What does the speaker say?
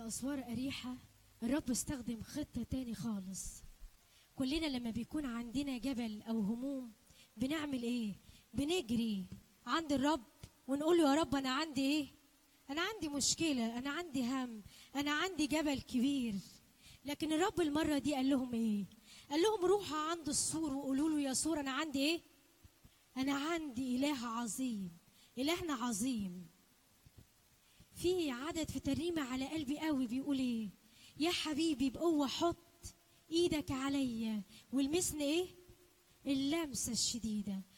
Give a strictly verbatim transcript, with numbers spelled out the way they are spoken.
أسوار أريحة الرب استخدم خطة تاني خالص. كلنا لما بيكون عندنا جبل أو هموم بنعمل إيه؟ بنجري عند الرب ونقول له يا رب أنا عندي إيه؟ أنا عندي مشكلة، أنا عندي هم، أنا عندي جبل كبير. لكن الرب المرة دي قال لهم إيه؟ قال لهم روحوا عند السور وقولوا له يا سور أنا عندي إيه؟ أنا عندي إله عظيم، إلهنا عظيم. في عدد في ترنيمة على قلبي قوي بيقول إيه؟ يا حبيبي بقوة حط إيدك عليا والمسني إيه؟ اللمسة الشديدة.